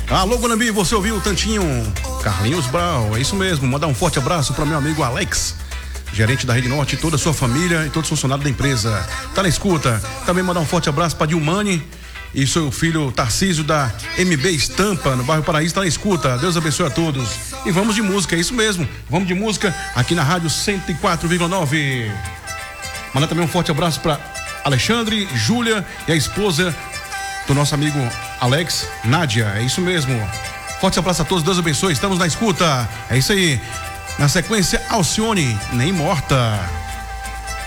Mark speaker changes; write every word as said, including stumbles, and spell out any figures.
Speaker 1: Alô, Guanambi, você ouviu o Tantinho? Carlinhos Brau, é isso mesmo. Mandar um forte abraço para meu amigo Alex, gerente da Rede Norte, toda a sua família e todos os funcionários da empresa. Tá na escuta. Também mandar um forte abraço para Dilmane e seu filho Tarcísio da M B Estampa, no bairro Paraíso, tá na escuta. Deus abençoe a todos. E vamos de música, é isso mesmo. Vamos de música aqui na Rádio cento e quatro vírgula nove. Mandar também um forte abraço para Alexandre, Júlia e a esposa do nosso amigo Alex, Nádia, é isso mesmo. Forte abraço a todos, Deus abençoe, estamos na escuta. É isso aí. Na sequência, Alcione, Nem Morta.